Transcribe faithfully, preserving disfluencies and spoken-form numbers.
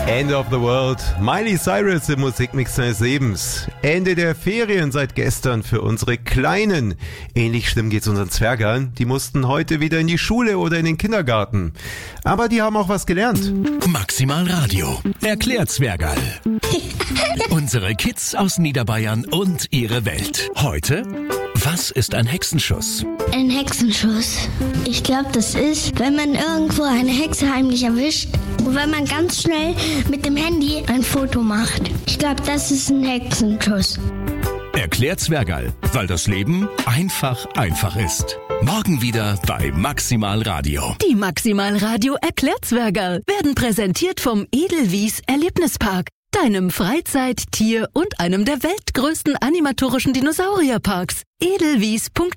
End of the World. Miley Cyrus im Musikmix seines Lebens. Ende der Ferien seit gestern für unsere Kleinen. Ähnlich schlimm geht's unseren Zwergern. Die mussten heute wieder in die Schule oder in den Kindergarten. Aber die haben auch was gelernt. Maximal Radio. Erklärt Zwergerl. Unsere Kids aus Niederbayern und ihre Welt. Heute: Was ist ein Hexenschuss? Ein Hexenschuss. Ich glaube, das ist, wenn man irgendwo eine Hexe heimlich erwischt und wenn man ganz schnell mit dem Handy ein Foto macht. Ich glaube, das ist ein Hexenschuss. Erklärt Zwergerl, weil das Leben einfach einfach ist. Morgen wieder bei Maximal Radio. Die Maximal Radio Erklärt Zwergerl werden präsentiert vom Edelwies Erlebnispark, deinem Freizeit-, Tier- und einem der weltgrößten animatorischen Dinosaurierparks. edelwies punkt